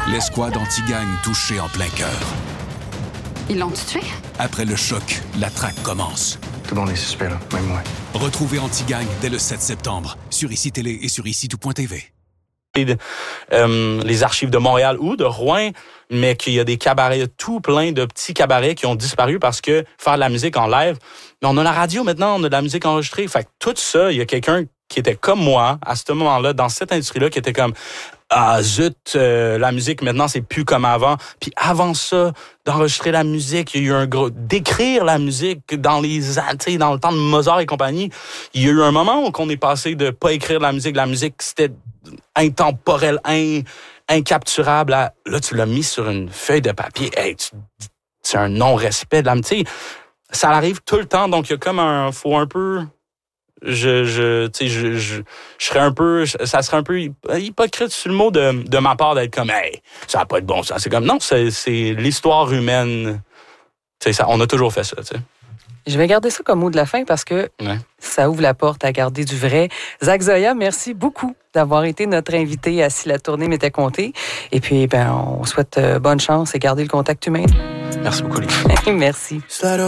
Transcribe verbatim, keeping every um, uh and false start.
L'escouade anti-gang touchée en plein cœur. Ils l'ont tué? Après le choc, la traque commence. Tout le monde est suspect, là, même moi. Retrouvez Anti-Gang dès le sept septembre sur I C I Télé et sur ici tout point t v. Euh, les archives de Montréal ou de Rouen, mais qu'il y a des cabarets, tout plein de petits cabarets qui ont disparu parce que faire de la musique en live, mais on a la radio maintenant, on a de la musique enregistrée. Fait que tout ça, il y a quelqu'un qui était comme moi à ce moment-là, dans cette industrie-là, qui était comme ah zut, euh, la musique maintenant c'est plus comme avant. Puis avant ça, d'enregistrer la musique, il y a eu un gros d'écrire la musique dans les, tu sais, dans le temps de Mozart et compagnie. Il y a eu un moment où on est passé de pas écrire de la musique, la musique c'était intemporel, in, incapturable. À, là, tu l'as mis sur une feuille de papier. Hey, tu, c'est un non-respect de la musique. Ça arrive tout le temps, donc il y a comme un, faut un peu. Je, je, tu sais, je, je, je serais un peu, ça serait un peu hypocrite sur le mot de, de ma part d'être comme, hey, ça va pas être bon, ça. C'est comme, non, c'est, c'est l'histoire humaine. Tu sais, ça, on a toujours fait ça, tu sais. Je vais garder ça comme mot de la fin parce que ouais. ça ouvre la porte à garder du vrai. Zach Zoya, merci beaucoup d'avoir été notre invité à Si la tournée m'était comptée. Et puis, ben, on souhaite bonne chance et garder le contact humain. Merci beaucoup, les gars. Merci.